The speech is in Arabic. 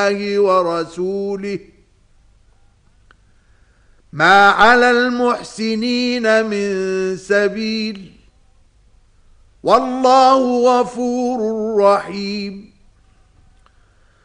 ورسوله ما على المحسنين من سبيل والله غفور رحيم.